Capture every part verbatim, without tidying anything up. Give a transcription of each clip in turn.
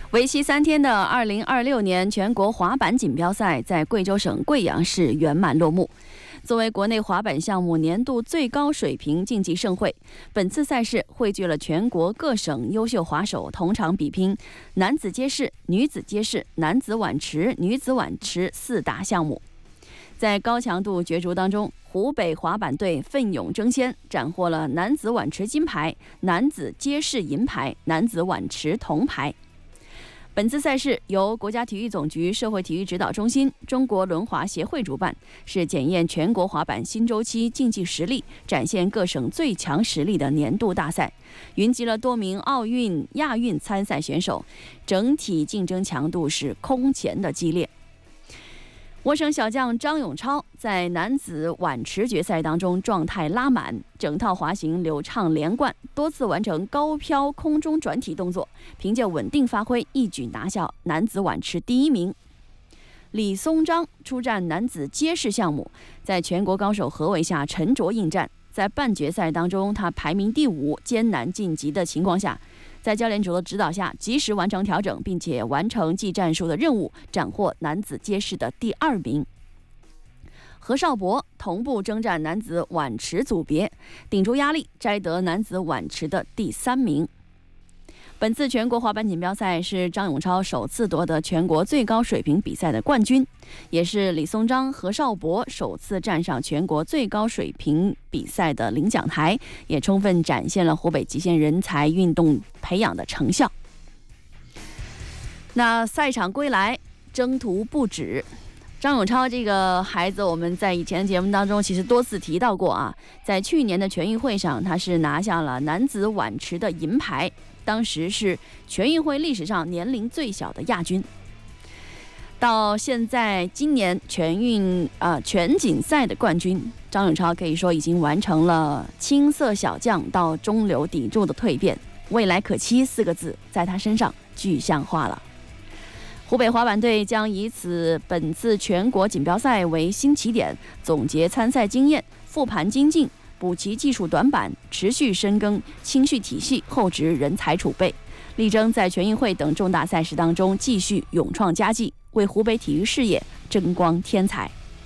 为期三天的二零二六年全国滑板锦标赛在贵州省贵阳市圆满落幕。作为国内滑板项目年度最高水平竞技盛会，本次赛事汇聚了全国各省优秀滑手同场比拼男子街式、女子街式、男子碗池、女子碗池四大项目。在高强度角逐当中，湖北滑板队奋勇争先，斩获了男子碗池金牌、男子街式银牌、男子碗池铜牌。本次赛事由国家体育总局社会体育指导中心、中国轮滑协会主办，是检验全国滑板新周期竞技实力、展现各省最强实力的年度大赛，云集了多名奥运、亚运参赛选手，整体竞争强度是空前的激烈。我省小将张永超在男子碗池决赛当中状态拉满，整套滑行流畅连贯，多次完成高飘空中转体动作，凭借稳定发挥一举拿下男子碗池第一名。李松章出战男子街式项目，在全国高手合围下沉着应战，在半决赛当中他排名第五，艰难晋级的情况下，在教练组的指导下及时完成调整，并且完成技战术的任务，斩获男子街式的第二名。何少博同步征战男子碗池组别，顶住压力摘得男子碗池的第三名。本次全国滑板锦标赛是张永超首次夺得全国最高水平比赛的冠军，也是李松章、何少博首次站上全国最高水平比赛的领奖台，也充分展现了湖北极限人才运动培养的成效。那赛场归来，征途不止。张永超这个孩子，我们在以前的节目当中其实多次提到过啊。在去年的全运会上，他是拿下了男子碗池的银牌，当时是全运会历史上年龄最小的亚军。到现在今年全运呃全锦赛的冠军，张永超可以说已经完成了青涩小将到中流砥柱的蜕变，未来可期四个字在他身上具象化了。湖北滑板队将以此本次全国锦标赛为新起点，总结参赛经验，复盘精进，补齐技术短板，持续深耕青训体系厚植人才储备，力争在全运会等重大赛事当中继续勇创佳绩，为湖北体育事业争光添彩。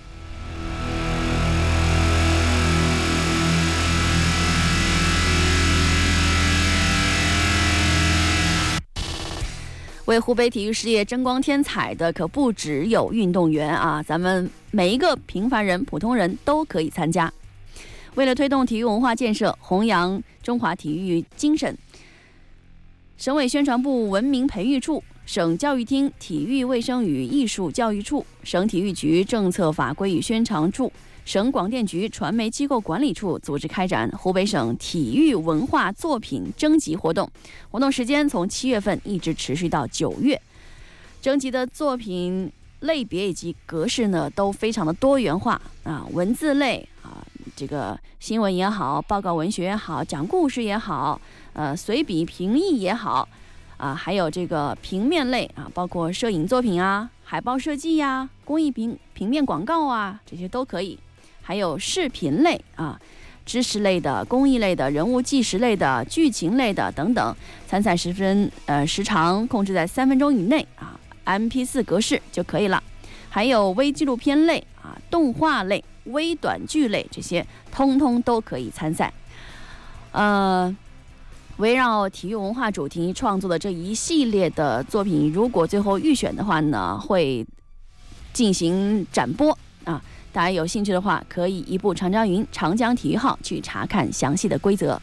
为湖北体育事业争光添彩的可不只有运动员啊，咱们每一个平凡人、普通人都可以参加。为了推动体育文化建设，弘扬中华体育精神，省委宣传部文明培育处、省教育厅体育卫生与艺术教育处、省体育局政策法规与宣传处、省广电局传媒机构管理处组织开展湖北省体育文化作品征集活动，活动时间从七月份一直持续到九月。征集的作品类别以及格式呢，都非常的多元化啊，文字类啊，这个新闻也好，报告文学也好，讲故事也好，呃，随笔评议也好，啊，还有这个平面类啊，包括摄影作品啊、海报设计呀、啊、公益平平面广告啊，这些都可以。还有视频类啊、知识类的、公益类的、人物纪实类的、剧情类的等等。参赛时分呃时长控制在三分钟以内啊 ，M P 四 格式就可以了。还有微纪录片类啊、动画类、微短剧类，这些通通都可以参赛。呃。围绕体育文化主题创作的这一系列的作品，如果最后预选的话呢，会进行展播啊。大家有兴趣的话，可以移步长江云长江体育号去查看详细的规则。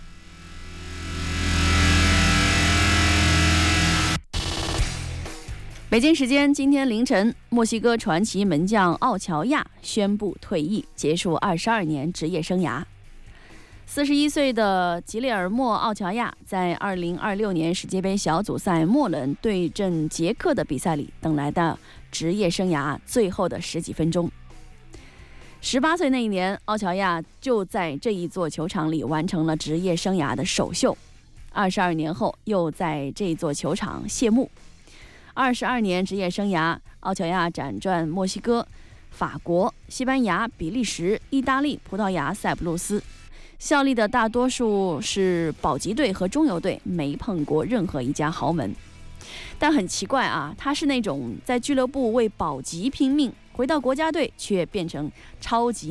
北京时间今天凌晨，墨西哥传奇门将奥乔亚宣布退役，结束二十二年职业生涯。四十一岁的吉列尔莫·奥乔亚在二零二六年世界杯小组赛末轮对阵捷克的比赛里，等来的职业生涯最后的十几分钟。十八岁那一年，奥乔亚就在这一座球场里完成了职业生涯的首秀。二十二年后，又在这座球场谢幕。二十二年职业生涯，奥乔亚辗转墨西哥、法国、西班牙、比利时、意大利、葡萄牙、塞浦路斯，效力的大多数是保级队和中游队，没碰过任何一家豪门。 但很奇怪啊，他是那种在俱乐部为保级拼命，回到国家队却变成超级